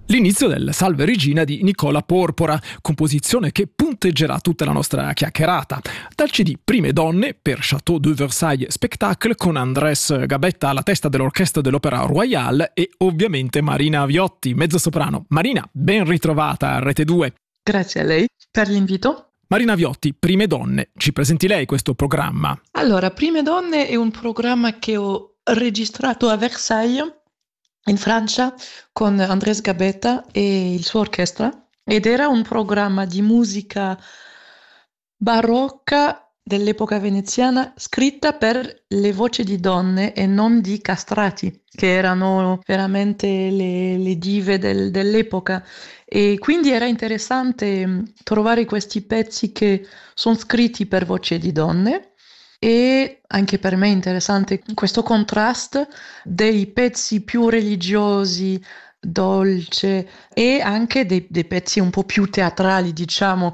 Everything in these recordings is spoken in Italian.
L'inizio del Salve Regina di Nicola Porpora, composizione che punteggerà tutta la nostra chiacchierata. Dal CD Prime Donne per Château de Versailles Spectacle con Andrés Gabetta alla testa dell'orchestra dell'Opera Royale e ovviamente Marina Viotti, mezzosoprano. Marina, ben ritrovata a Rete 2. Grazie a lei per l'invito. Marina Viotti, Prime Donne, ci presenti lei questo programma? Allora, Prime Donne è un programma che ho registrato a Versailles, in Francia, con Andrés Gabetta e il suo orchestra, ed era un programma di musica barocca dell'epoca veneziana scritta per le voci di donne e non di castrati, che erano veramente le dive dell'epoca. E quindi era interessante trovare questi pezzi che sono scritti per voci di donne. E anche per me è interessante questo contrasto dei pezzi più religiosi, dolce, e anche dei pezzi un po' più teatrali, diciamo,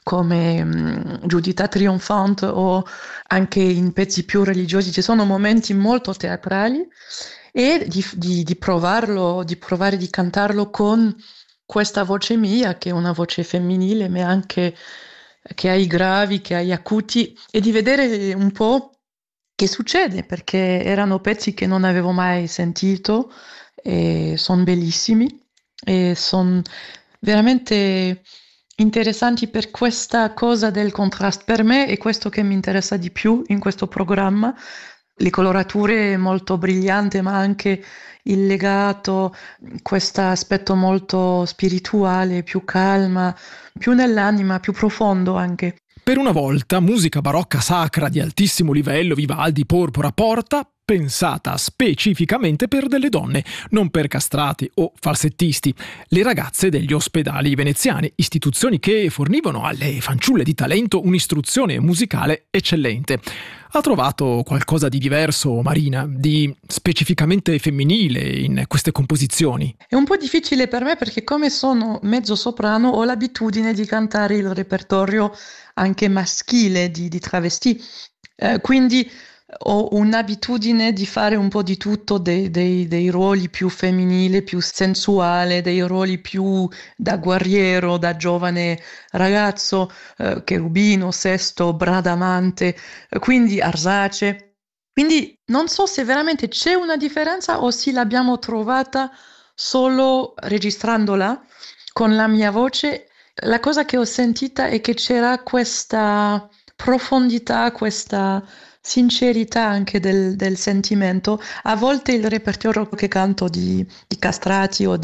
come Giudita Trionfante, o anche in pezzi più religiosi ci sono momenti molto teatrali, e di provare di cantarlo con questa voce mia, che è una voce femminile, ma anche che ha i gravi, che ha gli acuti, e di vedere un po' che succede, perché erano pezzi che non avevo mai sentito e sono bellissimi e sono veramente interessanti per questa cosa del contrasto. Per me è questo che mi interessa di più in questo programma, le colorature molto brillanti, ma anche il legato, questo aspetto molto spirituale, più calma, più nell'anima, più profondo anche. Per una volta, musica barocca sacra di altissimo livello, Vivaldi, Porpora, Porta, pensata specificamente per delle donne, non per castrati o falsettisti, le ragazze degli ospedali veneziani, istituzioni che fornivano alle fanciulle di talento un'istruzione musicale eccellente. Ha trovato qualcosa di diverso, Marina, di specificamente femminile in queste composizioni? È un po' difficile per me perché, come sono mezzo soprano, ho l'abitudine di cantare il repertorio anche maschile di travestì. Quindi ho un'abitudine di fare un po' di tutto, dei ruoli più femminili, più sensuale, dei ruoli più da guerriero, da giovane ragazzo, cherubino, sesto, bradamante, quindi arsace. Quindi non so se veramente c'è una differenza o se l'abbiamo trovata solo registrandola con la mia voce. La cosa che ho sentita è che c'era questa profondità, questa sincerità anche del sentimento. A volte il repertorio che canto di castrati o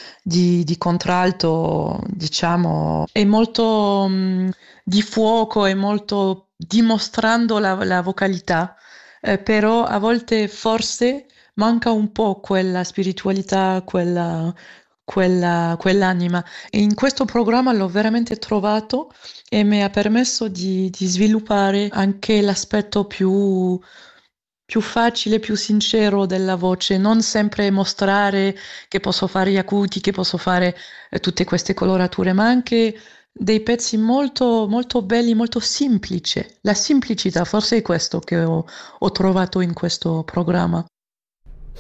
di contralto, diciamo, è molto di fuoco, è molto dimostrando la vocalità, però a volte forse manca un po' quella spiritualità, quell'anima. E in questo programma l'ho veramente trovato e mi ha permesso di sviluppare anche l'aspetto più facile, più sincero della voce, non sempre mostrare che posso fare gli acuti, che posso fare tutte queste colorature, ma anche dei pezzi molto, molto belli, molto semplici. La semplicità, forse è questo che ho trovato in questo programma.